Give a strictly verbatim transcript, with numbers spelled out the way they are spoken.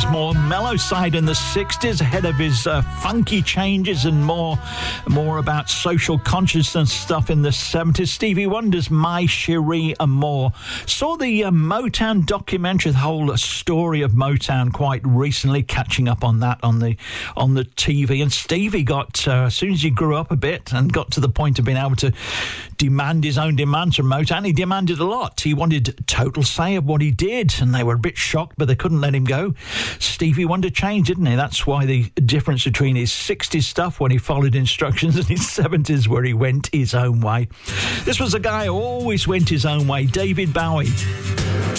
his more mellow side in the sixties, ahead of his uh, funky changes and more more about social consciousness stuff in the seventies. Stevie Wonder's My Cherie Amour. Saw the uh, Motown documentary, the whole story of Motown, quite recently, catching up on that on the on the T V. And Stevie got, uh, as soon as he grew up a bit and got to the point of being able to demand his own demands from Motown, he demanded a lot. He wanted total say of what he did, and they were a bit shocked, but they couldn't let him go. Stevie Wonder changed, didn't he? That's why the difference between his sixties stuff, when he followed instructions, and his seventies, where he went his own way. This was a guy who always went his own way, David Bowie.